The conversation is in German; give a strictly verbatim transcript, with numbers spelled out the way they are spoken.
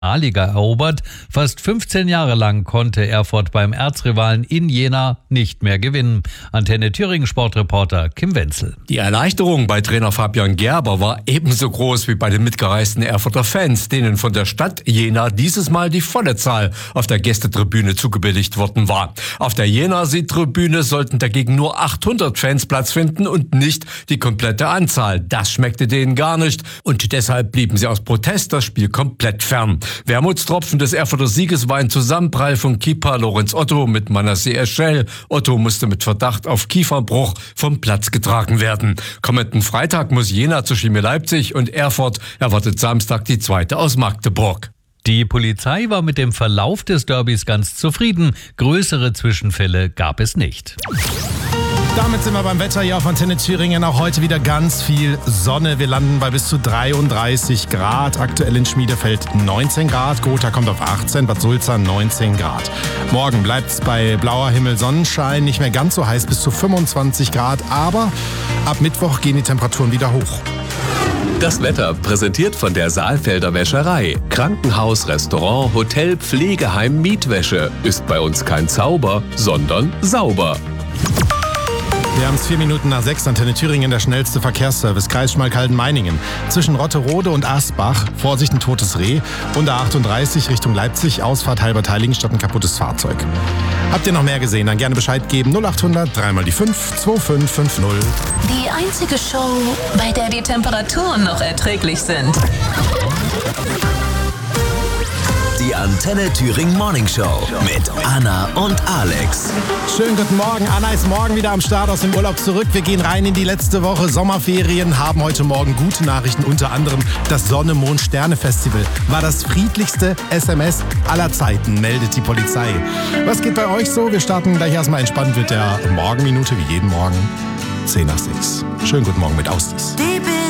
Liga erobert. Fast fünfzehn Jahre lang konnte Erfurt beim Erzrivalen in Jena nicht mehr gewinnen. Antenne Thüringen Sportreporter Kim Wenzel. Die Erleichterung bei Trainer Fabian Gerber war ebenso groß wie bei den mitgereisten Erfurter Fans, denen von der Stadt Jena dieses Mal die volle Zahl auf der Gästetribüne zugebilligt worden war. Auf der Jena-Südtribüne sollten dagegen nur achthundert Fans Platz finden und nicht die komplette Anzahl. Das schmeckte denen gar nicht und deshalb blieben sie aus Protest das Spiel komplett fern. Wermutstropfen des Erfurter Sieges war ein Zusammenprall von Keeper Lorenz Otto mit Manasseh Eschel. Otto musste mit Verdacht auf Kieferbruch vom Platz getragen werden. Kommenden Freitag muss Jena zu Chemie Leipzig und Erfurt erwartet Samstag die zweite aus Magdeburg. Die Polizei war mit dem Verlauf des Derbys ganz zufrieden. Größere Zwischenfälle gab es nicht. Damit sind wir beim Wetter hier auf Antenne Thüringen. Auch heute wieder ganz viel Sonne. Wir landen bei bis zu dreiunddreißig Grad. Aktuell in Schmiedefeld neunzehn Grad. Gotha kommt auf achtzehn, Bad Sulza neunzehn Grad. Morgen bleibt es bei blauer Himmel, Sonnenschein. Nicht mehr ganz so heiß, bis zu fünfundzwanzig Grad. Aber ab Mittwoch gehen die Temperaturen wieder hoch. Das Wetter präsentiert von der Saalfelder Wäscherei. Krankenhaus, Restaurant, Hotel, Pflegeheim, Mietwäsche. Ist bei uns kein Zauber, sondern sauber. Wir haben es vier Minuten nach sechs. Antenne Thüringen, der schnellste Verkehrsservice. Kreis Schmalkalden-Meiningen. Zwischen Rotterode und Asbach. Vorsicht, ein totes Reh. Und A achtunddreißig Richtung Leipzig. Ausfahrt Halbertheiligenstadt, ein kaputtes Fahrzeug. Habt ihr noch mehr gesehen? Dann gerne Bescheid geben. null achthundert, dreimal die fünf, zwei fünf fünf null. Die einzige Show, bei der die Temperaturen noch erträglich sind. Die Antenne Thüringen Morning Show mit Anna und Alex. Schönen guten Morgen. Anna ist morgen wieder am Start aus dem Urlaub zurück. Wir gehen rein in die letzte Woche Sommerferien, haben heute Morgen gute Nachrichten, unter anderem das Sonne-Mond-Sterne-Festival war das friedlichste S M S aller Zeiten, meldet die Polizei. Was geht bei euch so? Wir starten gleich erstmal entspannt mit der Morgenminute, wie jeden Morgen, zehn nach sechs. Schönen guten Morgen mit Ausdies.